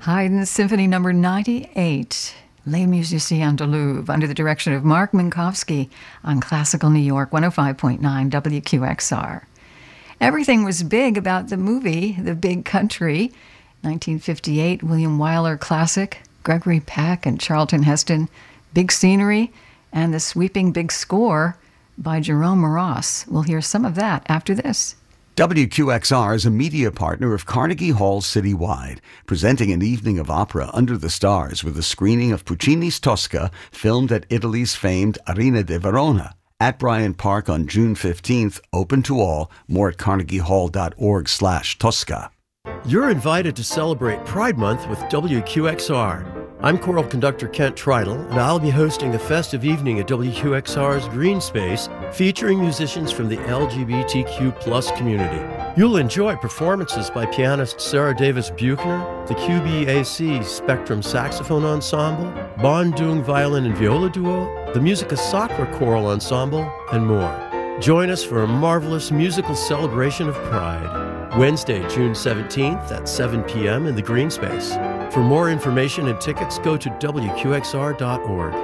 Haydn Symphony No. 98, Les Musiciens de Louvre, under the direction of Mark Minkowski on Classical New York 105.9 WQXR. Everything was big about the movie, The Big Country, 1958, William Wyler classic, Gregory Peck and Charlton Heston, big scenery, and the sweeping big score by Jerome Ross. We'll hear some of that after this. WQXR is a media partner of Carnegie Hall Citywide, presenting an evening of opera under the stars with a screening of Puccini's Tosca, filmed at Italy's famed Arena de Verona, at Bryant Park on June 15th, open to all. More at carnegiehall.org/Tosca. You're invited to celebrate Pride Month with WQXR. I'm choral conductor Kent Tridle, and I'll be hosting a festive evening at WQXR's Green Space featuring musicians from the LGBTQ+ community. You'll enjoy performances by pianist Sarah Davis Buchner, the QBAC Spectrum Saxophone Ensemble, Bandung Violin and Viola Duo, the Musica Sacra Choral Ensemble, and more. Join us for a marvelous musical celebration of Pride. Wednesday, June 17th at 7 p.m. in the Green Space. For more information and tickets, go to WQXR.org.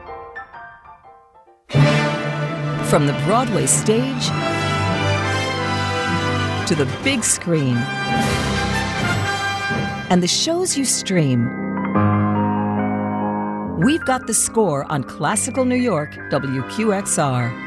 From the Broadway stage to the big screen and the shows you stream, we've got the score on Classical New York, WQXR.